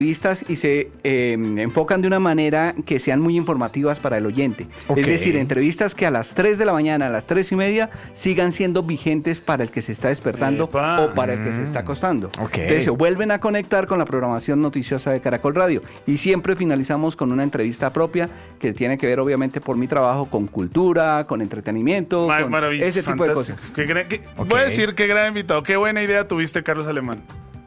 entrevistas y se enfocan de una manera que sean muy informativas para el oyente. Okay. Es decir, entrevistas que a las 3 de la mañana, a las 3:30, sigan siendo vigentes para el que se está despertando ¡Epa! o para el que se está acostando. Okay. Entonces se vuelven a conectar con la programación noticiosa de Caracol Radio y siempre finalizamos con una entrevista propia que tiene que ver obviamente por mi trabajo con cultura, con entretenimiento, con Maravilloso, ese tipo de cosas. Okay. Voy Ok. a decir qué gran invitado, qué buena idea tuviste, Carlos Alemán.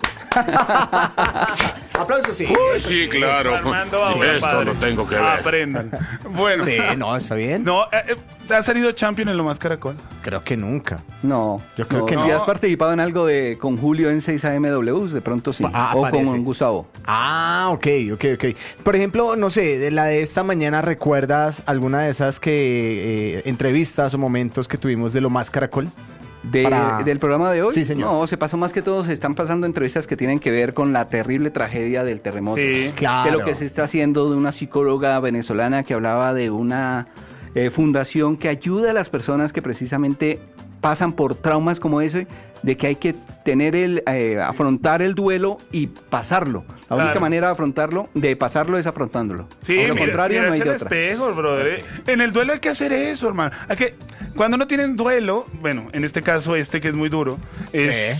Aplausos, sí. Sí, claro. Armando Bauer, Esto padre. lo tengo que ver. Aprendan. Bueno, Sí, no, está bien. no, ¿ha salido champion en Lo Más Caracol? Creo que nunca. No, Yo creo que Si no. has participado en algo con Julio en 6AMW, de pronto sí. O Aparece. con Gustavo. Ah, ok. Por ejemplo, no sé, de la de esta mañana, ¿recuerdas alguna de esas entrevistas o momentos que tuvimos de Lo Más Caracol? ¿Del programa de hoy? Sí, señor. No, se pasó más que todo, se están pasando entrevistas que tienen que ver con la terrible tragedia del terremoto. Sí. Claro. De lo que se está haciendo, de una psicóloga venezolana que hablaba de una fundación que ayuda a las personas que precisamente pasan por traumas como ese, de que hay que afrontar el duelo y pasarlo. La única Claro. manera de pasarlo es afrontándolo. Sí, De lo mira, contrario, no hay el de otra. espejo, brother. En el duelo hay que hacer eso, hermano. Cuando uno tiene un duelo, bueno, en este caso que es muy duro, es,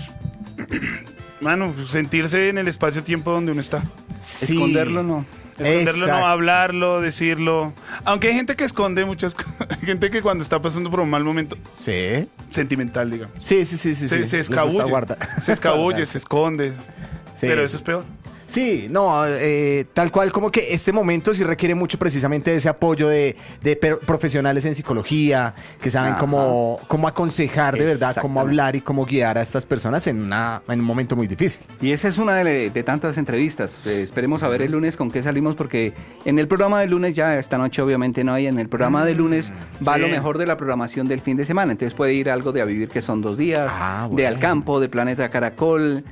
mano, sentirse en el espacio-tiempo donde uno está. Sí. Esconderlo no. Esconderlo, Exacto. no, hablarlo, decirlo. Aunque hay gente que esconde muchas cosas. Hay gente que cuando está pasando por un mal momento Sí. sentimental, digamos. Sí. Se Les gusta escabulle. guardar. Se escabulle, se esconde. Sí. Pero eso es peor. Sí, no, tal cual como que este momento sí requiere mucho precisamente de ese apoyo de profesionales en psicología, que saben Ajá. cómo aconsejar de verdad, cómo Exactamente. hablar y cómo guiar a estas personas en un momento muy difícil. Y esa es una de tantas entrevistas. Esperemos a ver el lunes con qué salimos, porque en el programa de lunes, ya esta noche obviamente no hay, en el programa de lunes va sí. lo mejor de la programación del fin de semana. Entonces puede ir algo de A Vivir, que son 2 días, Ah, de bueno. Al Campo, de Planeta Caracol,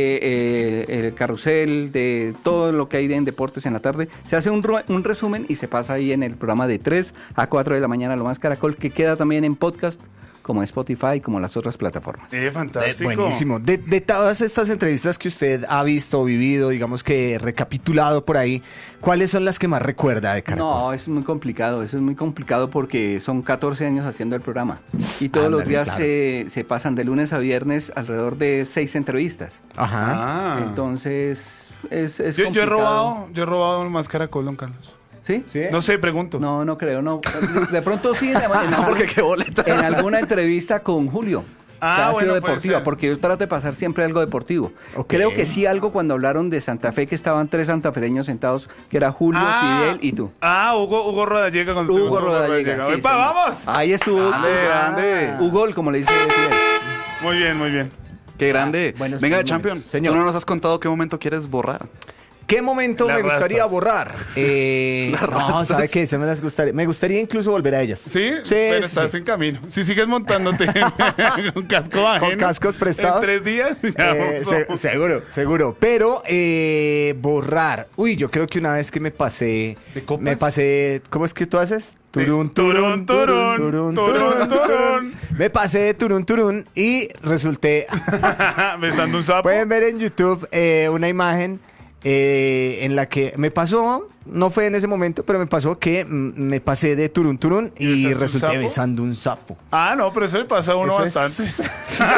de El Carrusel, de todo lo que hay en deportes en la tarde. Se hace un resumen y se pasa ahí en el programa de 3 a 4 de la mañana, Lo Más Caracol, que queda también en podcast, como Spotify, como las otras plataformas. Fantástico. Buenísimo. De todas estas entrevistas que usted ha visto o vivido, digamos que recapitulado por ahí, ¿cuáles son las que más recuerda de Caracol? No, eso es muy complicado porque son 14 años haciendo el programa y todos los Ándale, días claro. se pasan de lunes a viernes alrededor de 6 entrevistas. Ajá. Ah. Entonces es Yo he complicado. robado Lo Más Caracol, don Carlos. ¿Sí? ¿Sí? No sé, pregunto. No creo, no. De pronto sí, Porque qué boleta. en alguna entrevista con Julio. Que ha sido bueno, puede deportiva, ser. porque yo trato de pasar siempre algo deportivo. Ok. Creo que sí algo cuando hablaron de Santa Fe, que estaban 3 santafereños sentados, que era Julio, Fidel y tú. Hugo Rodallega. Cuando Hugo estuvimos Rodallega. sí, ¡Epa, señor. vamos! Ahí estuvo. Grande. Hugo, como le dice Fidel. Muy bien, muy bien. Qué grande. buenos Venga, momentos. Champion. Señor. Tú no nos has contado qué momento quieres borrar. ¿Qué momento Las me gustaría rastas. borrar? No, ¿sabe qué? Me gustaría incluso volver a ellas. ¿Sí? Sí, Pero sí, estás sí. en camino. Si sigues montándote con casco ajeno. Con cascos prestados. En 3 días. ya vamos. Seguro. Pero borrar. Uy, yo creo que una vez que me pasé. ¿De copas? Me pasé. ¿Cómo es que tú haces? Turun. Me pasé de turun y resulté. Besando un sapo. Pueden ver en YouTube una imagen en la que me pasó, no fue en ese momento, pero me pasó que me pasé de turun ¿Y y besaste un resulté sapo? besando un sapo. No, pero eso le pasa a uno Eso es- bastante.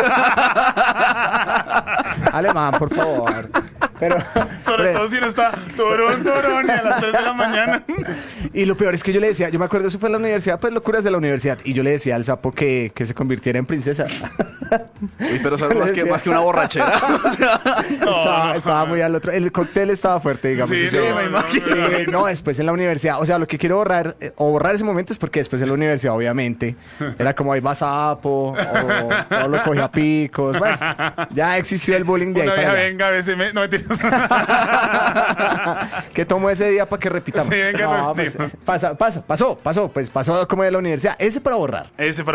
Alemán, por favor. Pero, Sobre todo si no está turun y a las 3 de la mañana. Y lo peor es que yo le decía, yo me acuerdo, eso fue en la universidad, pues locuras de la universidad, y yo le decía al sapo que se convirtiera en princesa. Uy, pero sabes más que una borrachera. Estaba muy al otro. El cóctel estaba fuerte, digamos. Sí, Sí, no, me imagino. Sí, no, después en la universidad. O sea, lo que quiero borrar, o borrar ese momento es porque después en la universidad, obviamente, era como ahí va sapo, o todo lo cogía a picos. Bueno, ya existió el bullying de ahí Una para vieja allá. venga, a veces no mentiras. ¿Qué tomo ese día para que repitamos? Sí, venga, no, pues, repetimos. pasó como de la universidad. Ese para borrar. Ese